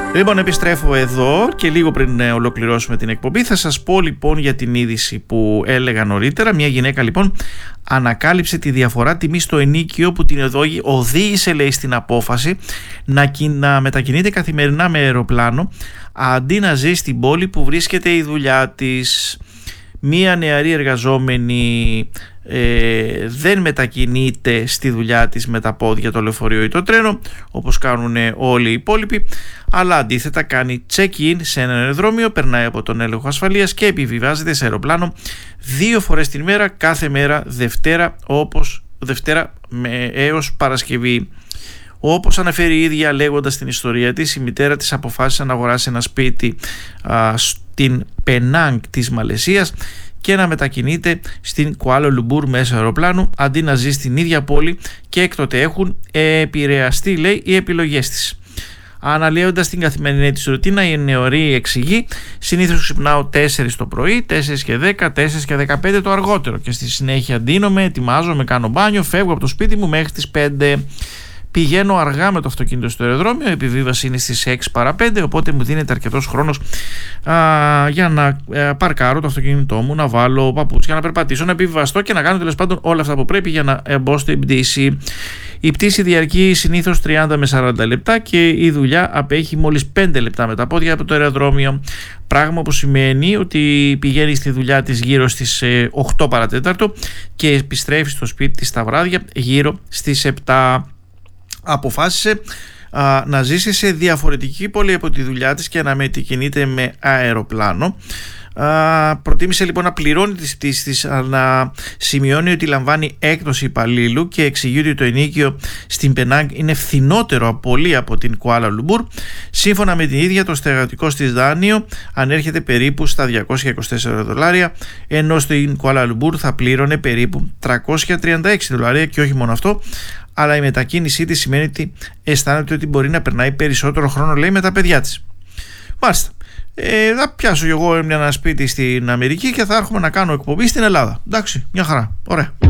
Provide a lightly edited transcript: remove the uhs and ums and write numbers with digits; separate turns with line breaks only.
Λοιπόν, επιστρέφω εδώ και λίγο πριν ολοκληρώσουμε την εκπομπή θα σας πω λοιπόν για την είδηση που έλεγα νωρίτερα. Μια γυναίκα λοιπόν ανακάλυψε τη διαφορά τιμή στο ενοίκιο που την οδήγησε, λέει, στην απόφαση να μετακινείται καθημερινά με αεροπλάνο αντί να ζει στην πόλη που βρίσκεται η δουλειά της. Μία νεαρή εργαζόμενη δεν μετακινείται στη δουλειά της με τα πόδια, το λεωφορείο ή το τρένο όπως κάνουν όλοι οι υπόλοιποι, αλλά αντίθετα κάνει check-in σε ένα αεροδρόμιο, περνάει από τον έλεγχο ασφαλείας και επιβιβάζεται σε αεροπλάνο 2 φορές την μέρα, κάθε μέρα Δευτέρα έως Παρασκευή. Όπως αναφέρει η ίδια λέγοντας την ιστορία της, η μητέρα της αποφάσισε να αγοράσει ένα σπίτι στην Πενάνγκ της Μαλαισίας και να μετακινείται στην Κουάλα Λουμπούρ μέσω αεροπλάνου αντί να ζει στην ίδια πόλη, και έκτοτε έχουν επηρεαστεί, λέει, οι επιλογές της. Αναλύοντας την καθημερινή της ρουτίνα, η νεαρή εξηγεί: συνήθως ξυπνάω 4 το πρωί, 4 και 10, 4 και 15 το αργότερο, και στη συνέχεια ντύνομαι, ετοιμάζομαι, κάνω μπάνιο, φεύγω από το σπίτι μου μέχρι τις 5. Πηγαίνω αργά με το αυτοκίνητο στο αεροδρόμιο, η επιβίβαση είναι στις 6 παρά 5, οπότε μου δίνεται αρκετός χρόνος για να παρκάρω το αυτοκίνητό μου, να βάλω παπούτσια, να περπατήσω, να επιβιβαστώ και να κάνω τέλος πάντων όλα αυτά που πρέπει για να μπω στην πτήση. Η πτήση διαρκεί συνήθως 30 με 40 λεπτά και η δουλειά απέχει μόλις 5 λεπτά με τα πόδια από το αεροδρόμιο, πράγμα που σημαίνει ότι πηγαίνει στη δουλειά της γύρω στις 8 παρατέταρτο και επιστρέφει στο σπίτι της τα βράδια γύρω στις 7. Αποφάσισε να ζήσει σε διαφορετική πόλη από τη δουλειά της και να μετακινείται με αεροπλάνο. Προτίμησε λοιπόν να πληρώνει τις πτήσεις της, να σημειώνει ότι λαμβάνει έκπτωση υπαλλήλου και εξηγεί ότι το ενοίκιο στην Πενάνγκ είναι φθηνότερο πολύ από την Κουάλα Λουμπούρ. Σύμφωνα με την ίδια, το στεγαστικό της δάνειο ανέρχεται περίπου στα $224, ενώ στην Κουάλα Λουμπούρ θα πλήρωνε περίπου $336, και όχι μόνο αυτό, αλλά η μετακίνησή της σημαίνει ότι αισθάνεται ότι μπορεί να περνάει περισσότερο χρόνο, λέει, με τα παιδιά της. Μάλιστα. Θα πιάσω εγώ ένα σπίτι στην Αμερική και θα έρχομαι να κάνω εκπομπή στην Ελλάδα. Εντάξει, μια χαρά. Ωραία.